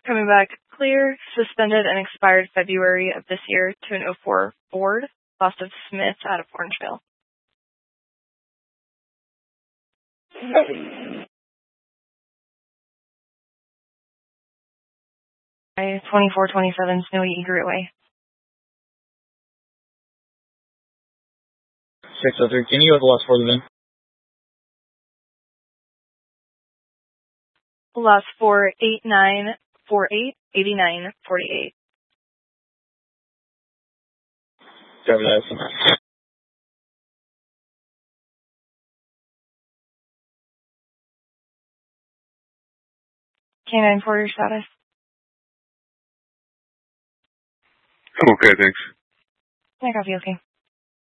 Coming back clear, suspended and expired February of this year to an 04 Ford, lost of Smith out of Orangeville. 2427 Snowy Egret Way. 603, can you go to the last four of the VIN? Last 48948 8948. Driver license. K9 for your status. I'm okay, thanks. I got you okay.